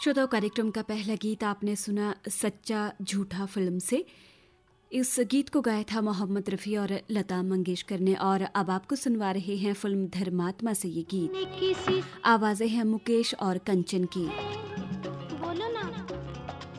श्रोताओं, कार्यक्रम का पहला गीत आपने सुना सच्चा झूठा फिल्म से। इस गीत को गाया था मोहम्मद रफ़ी और लता मंगेशकर ने। और अब आपको सुनवा रहे हैं फिल्म धर्मात्मा से ये गीत। आवाज़ें हैं मुकेश और कंचन की।